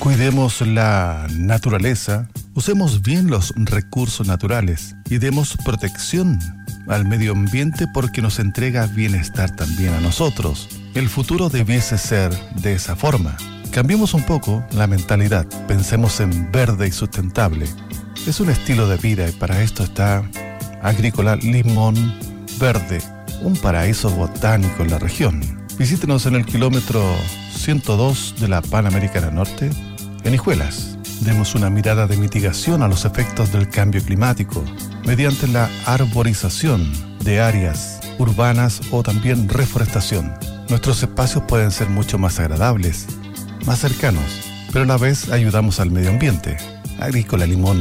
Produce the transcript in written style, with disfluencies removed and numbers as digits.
Cuidemos la naturaleza, usemos bien los recursos naturales y demos protección al medio ambiente porque nos entrega bienestar también a nosotros. El futuro debiese ser de esa forma. Cambiemos un poco la mentalidad, pensemos en verde y sustentable. Es un estilo de vida y para esto está Agrícola Limón Verde, un paraíso botánico en la región. Visítenos en el kilómetro 102 de la Panamericana Norte, en Hijuelas. Demos una mirada de mitigación a los efectos del cambio climático mediante la arborización de áreas urbanas o también reforestación. Nuestros espacios pueden ser mucho más agradables, más cercanos, pero a la vez ayudamos al medio ambiente. Agrícola Limón